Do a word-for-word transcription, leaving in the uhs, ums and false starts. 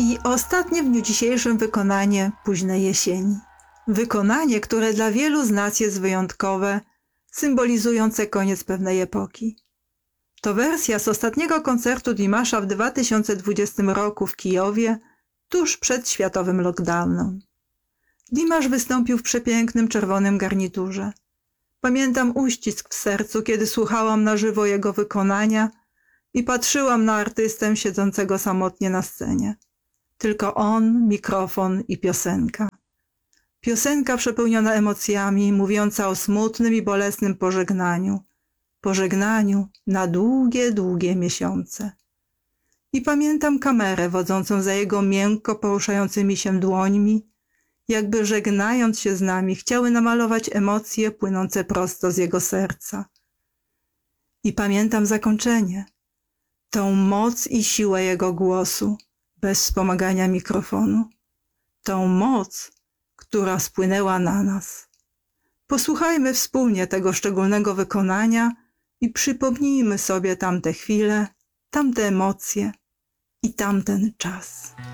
I ostatnie w dniu dzisiejszym wykonanie Późnej jesieni. Wykonanie, które dla wielu z nas jest wyjątkowe, symbolizujące koniec pewnej epoki. To wersja z ostatniego koncertu Dimasza w dwa tysiące dwudziestym roku w Kijowie, tuż przed światowym lockdownem. Dimasz wystąpił w przepięknym czerwonym garniturze. Pamiętam uścisk w sercu, kiedy słuchałam na żywo jego wykonania i patrzyłam na artystę siedzącego samotnie na scenie. Tylko on, mikrofon i piosenka. Piosenka przepełniona emocjami, mówiąca o smutnym i bolesnym pożegnaniu. Pożegnaniu na długie, długie miesiące. I pamiętam kamerę wodzącą za jego miękko poruszającymi się dłońmi, jakby żegnając się z nami, chciały namalować emocje płynące prosto z jego serca. I pamiętam zakończenie, tą moc i siłę jego głosu, bez wspomagania mikrofonu, tą moc, która spłynęła na nas. Posłuchajmy wspólnie tego szczególnego wykonania i przypomnijmy sobie tamte chwile, tamte emocje i tamten czas.